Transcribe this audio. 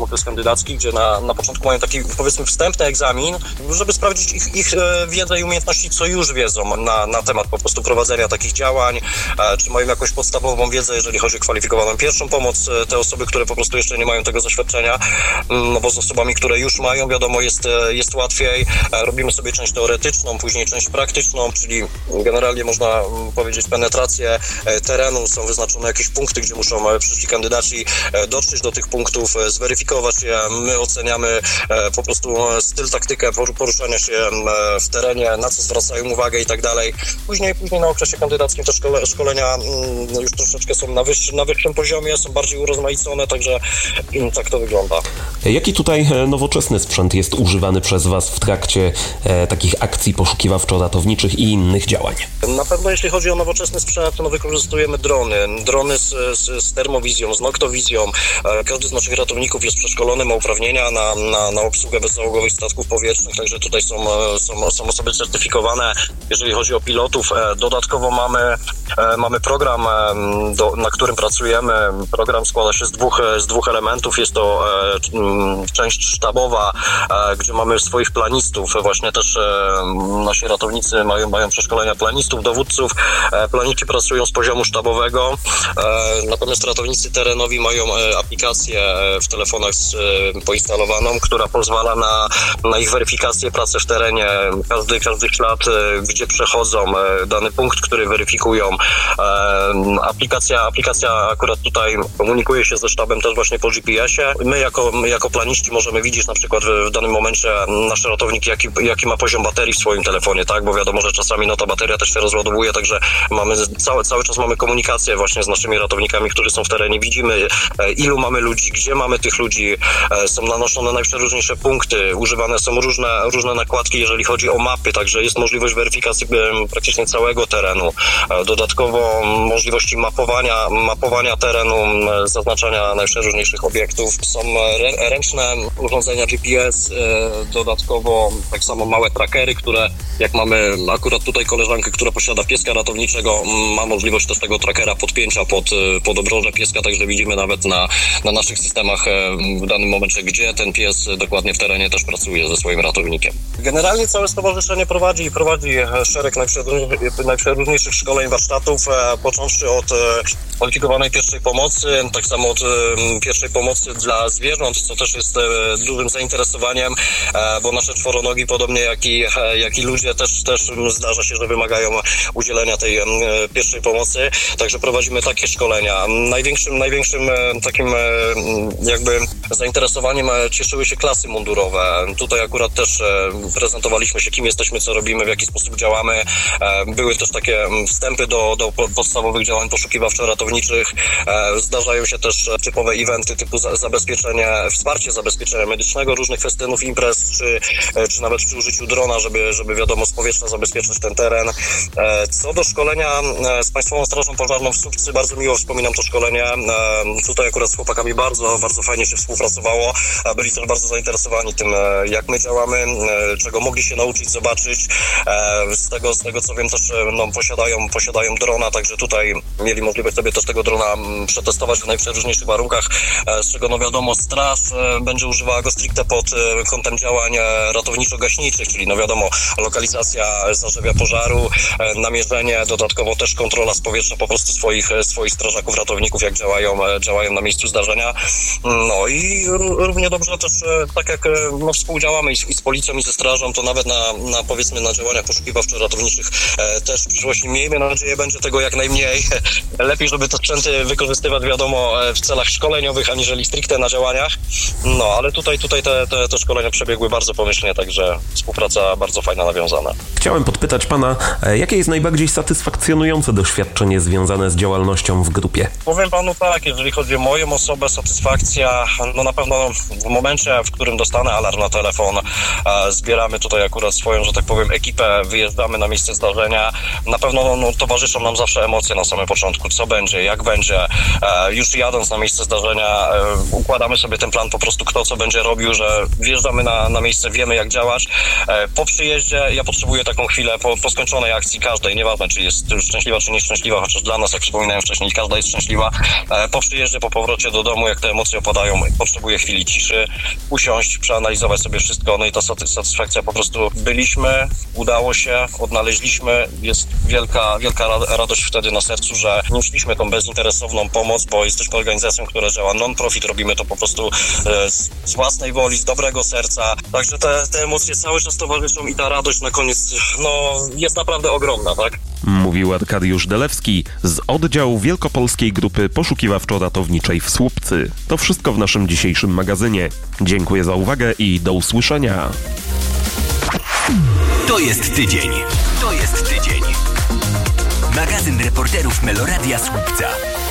okres kandydacki, gdzie na początku mają taki, powiedzmy, wstępny egzamin, żeby sprawdzić ich wiedzę i umiejętności, co już wiedzą na temat po prostu prowadzenia takich działań, czy mają jakąś podstawową wiedzę, jeżeli chodzi o kwalifikowaną pierwszą pomoc. Te osoby, które po prostu jeszcze nie mają tego doświadczenia, no bo z osobami, które już mają, wiadomo, jest łatwiej. Robimy sobie część teoretyczną, później część praktyczną, czyli generalnie można powiedzieć penetrację terenu. Są wyznaczone jakieś punkty, gdzie muszą przyszli kandydaci dotrzeć do tych punktów, zweryfikować je. My oceniamy po prostu styl, taktykę poruszania się w terenie, na co zwracają uwagę i tak dalej. Później na okresie kandydackim te szkolenia już troszeczkę są na wyższym poziomie, są bardziej urozmaicone, także tak to wygląda. Jaki tutaj nowoczesny sprzęt jest używany przez Was w trakcie takich akcji poszukiwawczo-ratowniczych i innych działań? Na pewno jeśli chodzi o nowoczesny sprzęt, to wykorzystujemy drony z termowizją, z noktowizją. Każdy z naszych ratowników jest przeszkolony, ma uprawnienia na obsługę bezzałogowych statków powietrznych, także tutaj są osoby certyfikowane, jeżeli chodzi o pilotów. Dodatkowo mamy program, na którym pracujemy. Program składa się z dwóch elementów. Jest to część sztabowa, gdzie mamy swoich planistów. Właśnie też nasi ratownicy mają przeszkolenia planistów, dowódców. Planici pracują z poziomu sztabowego, natomiast ratownicy terenowi mają aplikację w telefonach poinstalowaną, która pozwala na ich weryfikację pracy w terenie. Każdy ślad, gdzie przechodzą, dany punkt, który weryfikują. Aplikacja akurat tutaj komunikuje się ze sztabem też właśnie po GPS-ie. My jako planiści możemy widzieć na przykład w danym momencie nasz ratownik, jaki ma poziom baterii w swoim telefonie, tak? Bo wiadomo, że czasami ta bateria też się rozładowuje, także cały czas mamy komunikację właśnie z naszymi ratownikami, którzy są w terenie. Widzimy, ilu mamy ludzi, gdzie mamy tych ludzi. Są nanoszone najprzeróżniejsze punkty, używane są różne nakładki, jeżeli chodzi o mapy, także jest możliwość weryfikacji praktycznie całego terenu. Dodatkowo możliwości mapowania terenu, zaznaczania najprzeróżniejszych obiektów. Są ręczne urządzenia GPS, dodatkowo tak samo małe trackery, które jak mamy akurat tutaj koleżankę, która posiada pieska ratowniczego, ma możliwość też tego trackera podpięcia pod obroże pieska, także widzimy nawet na naszych systemach w danym momencie, gdzie ten pies dokładnie w terenie też pracuje ze swoim ratownikiem. Generalnie całe stowarzyszenie prowadzi szereg najprzeróżniejszych szkoleń, warsztatów, począwszy od kwalifikowanej pierwszej pomocy, tak samo od pierwszej pomocy dla zwierząt, co też jest dużym zainteresowaniem, bo nasze czworonogi, podobnie jak i ludzie, też zdarza się, że wymagają udzielenia tej pierwszej pomocy, także prowadzimy takie szkolenia. Największym takim jakby zainteresowaniem cieszyły się klasy mundurowe. Tutaj akurat też prezentowaliśmy się, kim jesteśmy, co robimy, w jaki sposób działamy. Były też takie wstępy do podstawowych działań poszukiwawczo-ratowniczych. Zdarzają się też typowe eventy typu wsparcie zabezpieczenia medycznego, różnych festynów, imprez, czy nawet przy użyciu drona, żeby wiadomo, z powietrza zabezpieczyć ten teren. Co do szkolenia z Państwową Strażą Pożarną w Słupcy, bardzo miło wspominam to szkolenie. Tutaj akurat z chłopakami bardzo, bardzo fajnie się współpracowało. Byli też bardzo zainteresowani tym, jak my działamy, czego mogli się nauczyć, zobaczyć. Z tego co wiem, też posiadają drona, także tutaj mieli możliwość sobie też tego drona przetestować w najprzeróżniejszych warunkach, z czego wiadomo, straż będzie używała go stricte pod kątem działań ratowniczo-gaśniczych, czyli wiadomo, lokalizacja zarzewia pożaru, namierzenie, dodatkowo też kontrola z powietrza po prostu swoich strażaków, ratowników, jak działają na miejscu zdarzenia. No i równie dobrze też, tak jak współdziałamy i z policją, i ze strażą, to nawet powiedzmy na działaniach poszukiwawczo-ratowniczych też w przyszłości, miejmy nadzieję, będzie tego jak najmniej. Lepiej, żeby te sprzęty wykorzystywać, wiadomo, w celach szkoleniowych, aniżeli stricte na działaniach. No, ale tutaj te szkolenia przebiegły bardzo pomyślnie, także współpraca bardzo fajna, nawiązana. Chciałem podpytać Pana, jakie jest najbardziej satysfakcjonujące doświadczenie związane z działalnością w grupie? Powiem Panu tak, jeżeli chodzi o moją osobę, satysfakcja, na pewno w momencie, w którym dostanę alarm na telefon, zbieramy tutaj akurat swoją, że tak powiem, ekipę, wyjeżdżamy na miejsce zdarzenia, na pewno towarzyszą nam zawsze emocje na samym początku, co będzie, jak będzie. Już jadąc na miejsce zdarzenia, układamy sobie ten plan po prostu kto co będzie robił, że wjeżdżamy na miejsce, wiemy jak działać. Po przyjeździe ja potrzebuję taką chwilę po skończonej akcji każdej, nieważne czy jest szczęśliwa czy nieszczęśliwa, chociaż dla nas, jak wspominałem wcześniej, każda jest szczęśliwa. Po przyjeździe, po powrocie do domu, jak te emocje opadają, potrzebuję chwili ciszy, usiąść, przeanalizować sobie wszystko, no i ta satysfakcja po prostu byliśmy, udało się, odnaleźliśmy, jest wielka radość wtedy na sercu, że nie szliśmy tą bezinteresowną pomoc, bo jesteśmy organizacją, która działa non-profit, robimy to po prostu z własnej woli, z dobrego serca, także te emocje cały czas towarzyszą i ta radość na koniec, jest naprawdę ogromna, tak? Mówił Arkadiusz Delewski z oddziału Wielkopolskiej Grupy Poszukiwawczo-Ratowniczej w Słupcy. To wszystko w naszym dzisiejszym magazynie. Dziękuję za uwagę i do usłyszenia. To jest tydzień. Magazyn reporterów Meloradia Słupca.